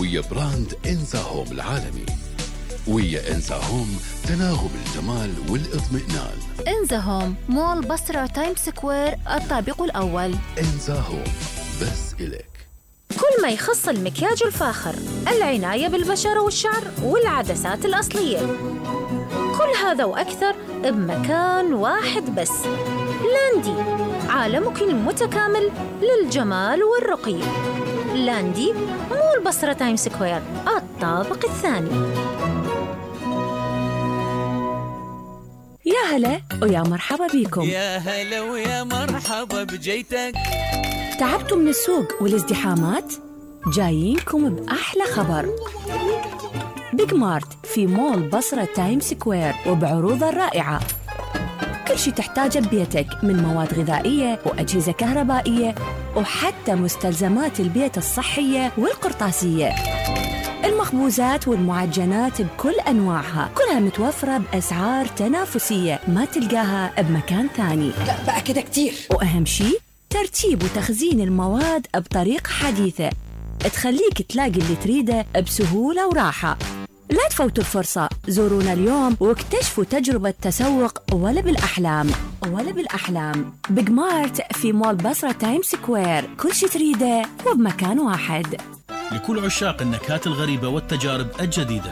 ويا براند إنزا هوم العالمي. ويا إنزا هوم تناغم الجمال والاطمئنان. إنزا هوم مول بصرة تايم سكوير الطابق الأول. إنزا هوم بس إلك. كل ما يخص المكياج الفاخر، العناية بالبشرة والشعر والعدسات الأصلية، كل هذا وأكثر بمكان واحد بس. لاندي، عالمك المتكامل للجمال والرقي. لاندي مول بصرة تايم سكوير الطابق الثاني. يا هلا ويا مرحبا بيكم. يا هلا ويا مرحبا بجيتك. تعبتوا من السوق والازدحامات؟ جايينكم بأحلى خبر. بيج مارت في مول بصرة تايم سكوير وبعروضه الرائعة. كل شي تحتاجه ببيتك من مواد غذائية وأجهزة كهربائية وحتى مستلزمات البيت الصحية والقرطاسية. المخبوزات والمعجنات بكل أنواعها كلها متوفرة بأسعار تنافسية ما تلقاها بمكان ثاني. لا بقى كده كتير. وأهم شي ترتيب وتخزين المواد بطريقة حديثة تخليك تلاقي اللي تريده بسهولة وراحة. لا تفوتوا الفرصة، زورونا اليوم واكتشفوا تجربة تسوق ولا بالأحلام. بيج مارت في مول بصرة تايم سكوير، كل شي تريده وبمكان واحد. لكل عشاق النكهات الغريبة والتجارب الجديدة،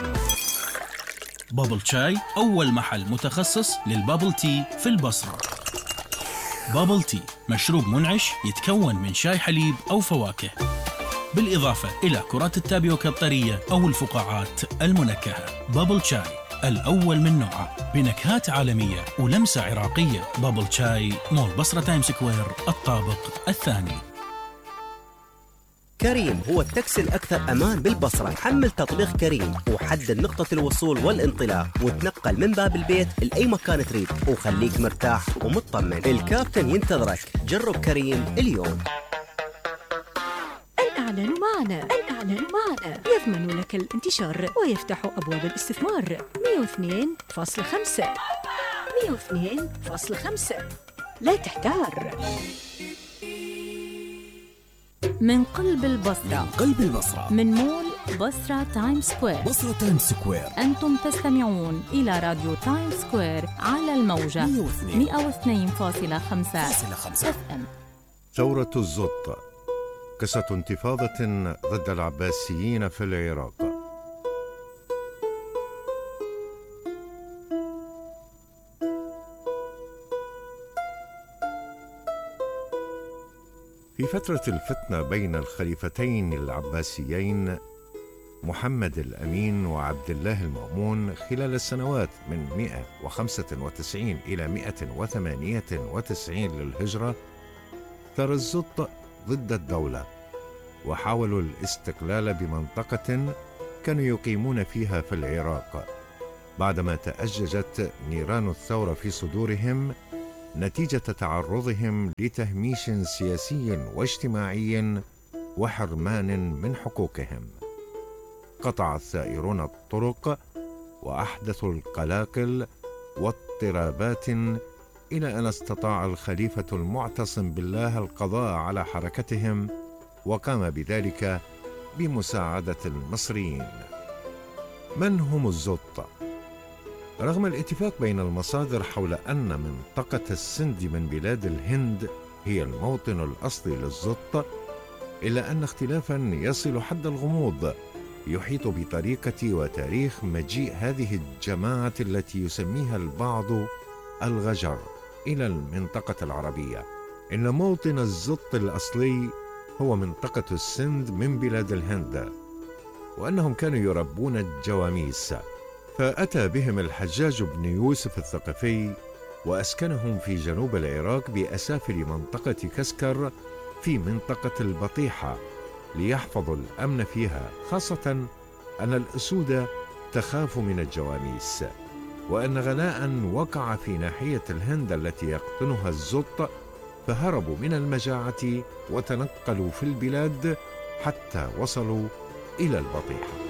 بابل شاي أول محل متخصص للبابل تي في البصرة. بابل تي مشروب منعش يتكون من شاي حليب أو فواكه، بالإضافة إلى كرات التابيوكا الطرية أو الفقاعات المنكهة. بابل شاي الأول من نوعه بنكهات عالمية ولمسة عراقية. بابل شاي مول بصرة تايم سكوير الطابق الثاني. كريم هو التاكسي الأكثر أمان بالبصرة. حمل تطبيق كريم وحدد نقطة الوصول والانطلاق وتنقل من باب البيت لأي مكان تريد وخليك مرتاح ومطمن. الكابتن ينتظرك. جرب كريم اليوم. الإعلان معنا يضمن لك الانتشار ويفتح أبواب الاستثمار. 102.5 لا تحتار. من قلب البصرة، من مول بصرة تايم سكوير. أنتم تستمعون إلى راديو تايم سكوير على الموجة 102.5 FM. ثورة الزط، قصة انتفاضة ضد العباسيين في العراق. في فترة الفتنة بين الخليفتين العباسيين محمد الأمين وعبد الله المأمون خلال السنوات من 195 إلى 198 للهجرة، ثار الزط ضد الدولة وحاولوا الاستقلال بمنطقة كانوا يقيمون فيها في العراق، بعدما تأججت نيران الثورة في صدورهم نتيجة تعرضهم لتهميش سياسي واجتماعي وحرمان من حقوقهم. قطع الثائرون الطرق وأحدثوا القلاقل واضطرابات، إلى أن استطاع الخليفة المعتصم بالله القضاء على حركتهم وقام بذلك بمساعدة المصريين. من هم الزط؟ رغم الاتفاق بين المصادر حول أن منطقة السند من بلاد الهند هي الموطن الأصلي للزط، إلا أن اختلافا يصل حد الغموض يحيط بطريقة وتاريخ مجيء هذه الجماعة التي يسميها البعض الغجر إلى المنطقة العربية. إن موطن الزط الأصلي هو منطقة السند من بلاد الهند، وأنهم كانوا يربون الجواميس، فأتى بهم الحجاج بن يوسف الثقفي وأسكنهم في جنوب العراق بأسافل منطقة كسكر في منطقة البطيحة ليحفظوا الأمن فيها، خاصة أن الأسود تخاف من الجواميس، وأن غلاء وقع في ناحية الهند التي يقطنها الزط، فهربوا من المجاعة وتنقلوا في البلاد حتى وصلوا إلى البطيحة.